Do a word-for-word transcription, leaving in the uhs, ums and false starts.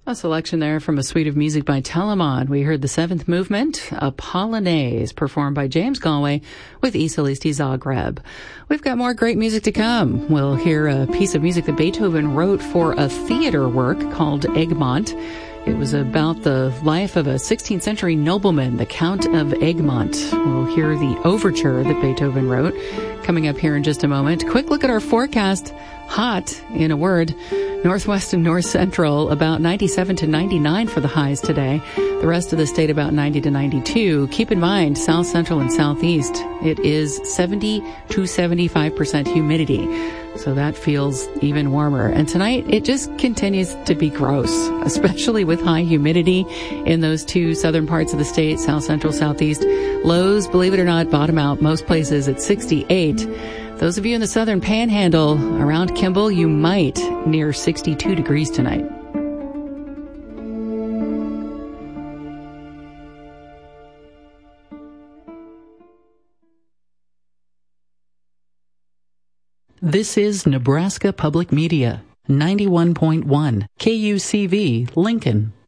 A selection there from a suite of music by Telemon. We heard the seventh movement, a Polonaise, performed by James Galway with I Solisti Zagreb. We've got more great music to come. We'll hear a piece of music that Beethoven wrote for a theater work called Egmont. It was about the life of a sixteenth century nobleman, the Count of Egmont. We'll hear the overture that Beethoven wrote coming up here in just a moment. Quick look at our forecast. Hot, in a word. Northwest and north central, about ninety-seven to ninety-nine for the highs today. The rest of the state about ninety to ninety-two. Keep in mind, south central and southeast, it is seventy to seventy-five percent humidity. So that feels even warmer. And tonight, it just continues to be gross, especially with high humidity in those two southern parts of the state, south central, southeast. Lows, believe it or not, bottom out most places at sixty-eight. Those of you in the southern panhandle around Kimball, you might near sixty-two degrees tonight. This is Nebraska Public Media, ninety-one point one K U C V, Lincoln.